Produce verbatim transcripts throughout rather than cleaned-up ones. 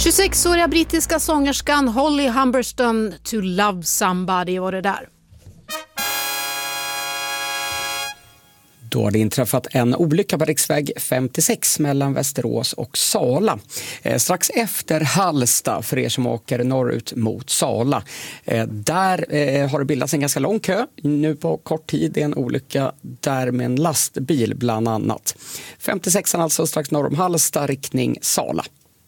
tjugosexåriga brittiska sångerskan Holly Humberstone, To Love Somebody var det där. Då har det inträffat en olycka på riksväg femtiosex mellan Västerås och Sala. Eh, strax efter Hallsta för er som åker norrut mot Sala. Eh, där eh, har det bildats en ganska lång kö. Nu på kort tid är en olycka där med en lastbil bland annat. femtiosex alltså strax norr om Hallsta, riktning Sala.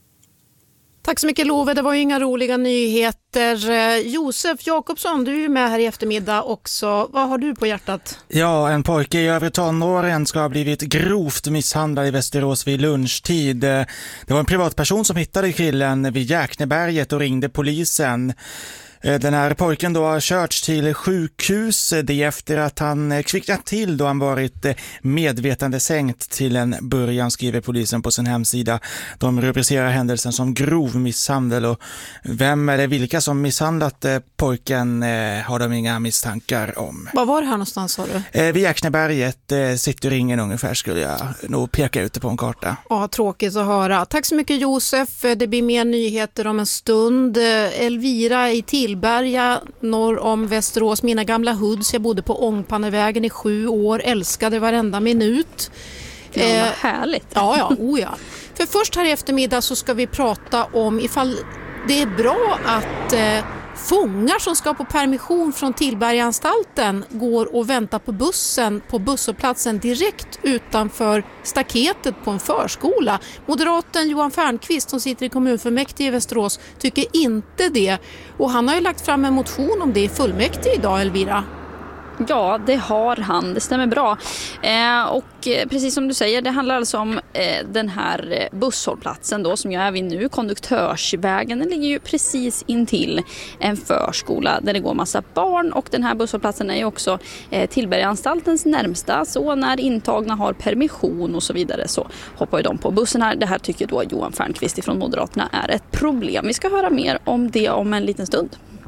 Tack så mycket Love, det var ju inga roliga nyheter. Josef Jakobsson, du är ju med här i eftermiddag också. Vad har du på hjärtat? Ja, en pojke i övre tonåren ska ha blivit grovt misshandlad i Västerås vid lunchtid. Det var en privatperson som hittade killen vid Jäkneberget och ringde polisen. Den här pojken då har körts till sjukhus det efter att han kvicknat till då han varit medvetande sänkt till en början, skriver polisen på sin hemsida. De rubricerar händelsen som grov misshandel och vem eller vilka som misshandlat pojken har de inga misstankar om. Vad var det här någonstans, sa du? Vid Jäkneberget, Cityringen ungefär, skulle jag nog peka ut det på en karta. Ja, tråkigt att höra. Tack så mycket Josef. Det blir mer nyheter om en stund. Elvira i till Berga, norr om Västerås, mina gamla hoods. Jag bodde på Ångpannevägen i sju år, älskade varenda minut. Ja, eh, härligt. Ja, ja, oh ja. För först här i eftermiddag så ska vi prata om ifall det är bra att eh, fångar som ska på permission från Tillberganstalten går och väntar på bussen på busshållplatsen direkt utanför staketet på en förskola. Moderaten Johan Färnqvist som sitter i kommunfullmäktige i Västerås tycker inte det. Och han har ju lagt fram en motion om det i fullmäktige idag, Elvira. Ja, det har han. Det stämmer bra. Eh, och eh, precis som du säger, det handlar alltså om eh, den här busshållplatsen då, som jag är vid nu, Konduktörsvägen. Den ligger ju precis intill en förskola där det går massa barn, och den här busshållplatsen är ju också eh, Tillberganstaltens närmsta, så när intagna har permission och så vidare så hoppar ju de på bussen här. Det här tycker då Johan Färnqvist från Moderaterna är ett problem. Vi ska höra mer om det om en liten stund.